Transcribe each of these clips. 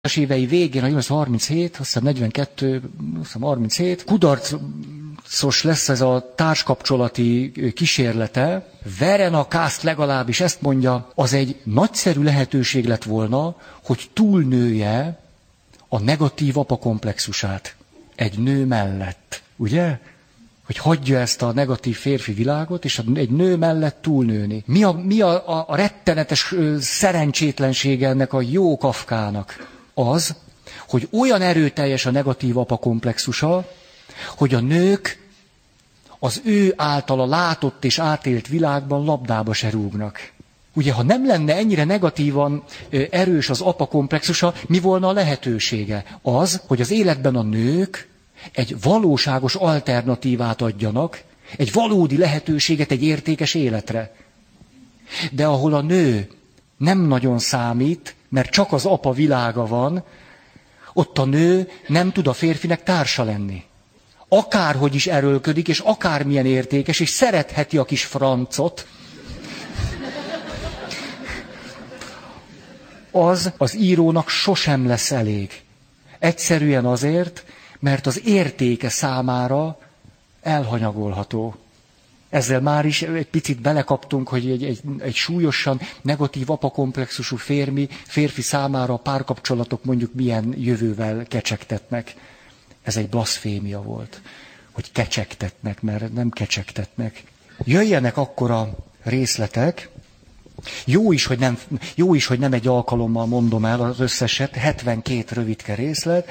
Az évei végén, a 1937, azt hiszem 42, azt hiszem 37, kudarcos lesz ez a társkapcsolati kísérlete. Verena Kast legalábbis ezt mondja, az egy nagyszerű lehetőség lett volna, hogy túlnője a negatív apakomplexusát egy nő mellett. Ugye? Hogy hagyja ezt a negatív férfi világot, és egy nő mellett túlnőni. Mi a rettenetes szerencsétlensége ennek a jó Kafkának? Az, hogy olyan erőteljes a negatív apakomplexusa, hogy a nők az ő általa látott és átélt világban labdába se rúgnak. Ugye, ha nem lenne ennyire negatívan erős az apakomplexusa, mi volna a lehetősége? Az, hogy az életben a nők egy valóságos alternatívát adjanak, egy valódi lehetőséget egy értékes életre. De ahol a nő nem nagyon számít, mert csak az apa világa van, ott a nő nem tud a férfinek társa lenni. Akárhogy is erőlködik, és akármilyen értékes, és szeretheti a kis francot, az írónak sosem lesz elég. Egyszerűen azért, mert az értéke számára elhanyagolható. Ezzel már is egy picit belekaptunk, hogy egy súlyosan negatív apakomplexusú férfi számára a párkapcsolatok mondjuk milyen jövővel kecsegtetnek. Ez egy blaszfémia volt, hogy kecsegtetnek, mert nem kecsegtetnek. Jöjjenek akkor a részletek. Jó is, hogy nem egy alkalommal mondom el az összeset, 72 rövidke részlet.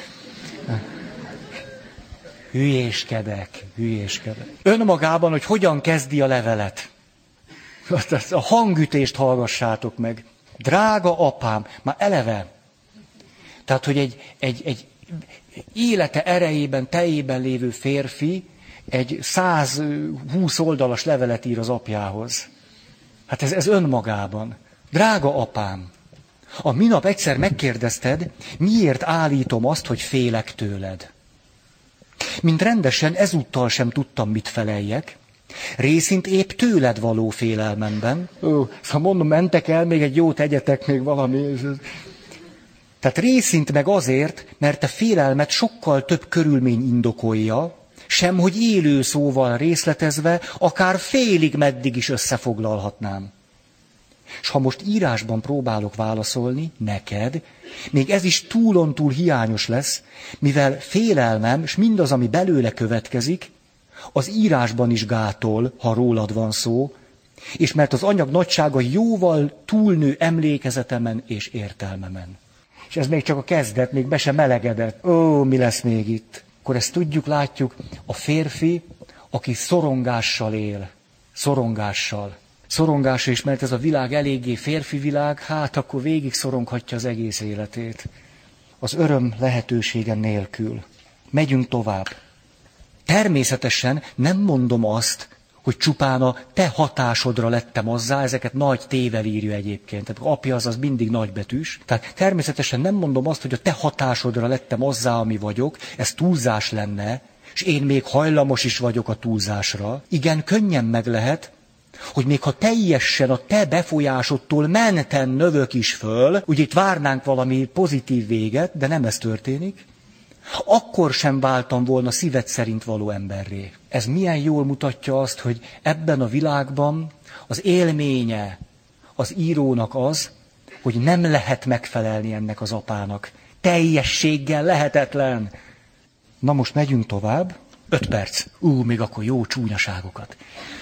Hülyéskedek. Önmagában, hogy hogyan kezdi a levelet. A hangütést hallgassátok meg. Drága apám, már eleve. Tehát, hogy egy élete erejében, teljében lévő férfi egy 120 oldalas levelet ír az apjához. Hát ez önmagában. Drága apám, a minap egyszer megkérdezted, miért állítom azt, hogy félek tőled. Mint rendesen ezúttal sem tudtam, mit feleljek, részint épp tőled való félelmemben. Szóval mondom, mentek el, még egy jót egyetek, még valami. Tehát részint meg azért, mert a félelmet sokkal több körülmény indokolja, sem hogy élő szóval részletezve, akár félig meddig is összefoglalhatnám. És ha most írásban próbálok válaszolni, neked, még ez is túlontúl hiányos lesz, mivel félelmem, és mindaz, ami belőle következik, az írásban is gátol, ha rólad van szó, és mert az anyag nagysága jóval túlnő emlékezetemen és értelmemen. És ez még csak a kezdet, még be sem melegedett. Mi lesz még itt? Akkor ezt tudjuk, látjuk, a férfi, aki szorongással él. Szorongás is, mert ez a világ eléggé férfi világ, hát akkor végig szoronghatja az egész életét. Az öröm lehetősége nélkül. Megyünk tovább. Természetesen nem mondom azt, hogy csupán a te hatásodra lettem azzá, ezeket nagy tével írja egyébként. Tehát apja az mindig nagybetűs. Tehát természetesen nem mondom azt, hogy a te hatásodra lettem azzá, ami vagyok, ez túlzás lenne, és én még hajlamos is vagyok a túlzásra. Igen, könnyen meg lehet, hogy még ha teljesen a te befolyásodtól menten növök is föl, ugye itt várnánk valami pozitív véget, de nem ez történik, akkor sem váltam volna szíved szerint való emberré. Ez milyen jól mutatja azt, hogy ebben a világban az élménye az írónak az, hogy nem lehet megfelelni ennek az apának. Teljességgel lehetetlen. Na most megyünk tovább. 5 perc. Még akkor jó csúnyaságokat.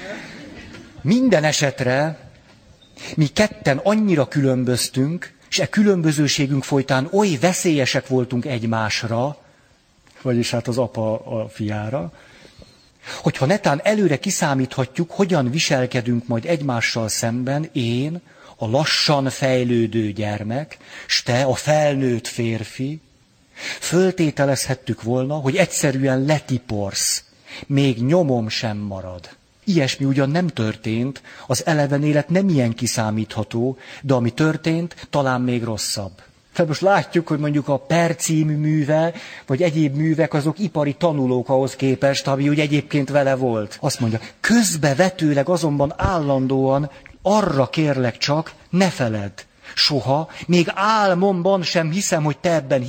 Minden esetre mi ketten annyira különböztünk, és e különbözőségünk folytán oly veszélyesek voltunk egymásra, vagyis hát az apa a fiára, hogyha netán előre kiszámíthatjuk, hogyan viselkedünk majd egymással szemben, én, a lassan fejlődő gyermek, s te, a felnőtt férfi, föltételezhettük volna, hogy egyszerűen letiporsz, még nyomom sem marad. Ilyesmi ugyan nem történt, az eleven élet nem ilyen kiszámítható, de ami történt, talán még rosszabb. Tehát most látjuk, hogy mondjuk a Per című műve, vagy egyéb művek, azok ipari tanulók ahhoz képest, ami úgy egyébként vele volt. Azt mondja, közbevetőleg azonban állandóan arra kérlek csak, ne feledd, Soha, még álmomban sem hiszem, hogy te ebben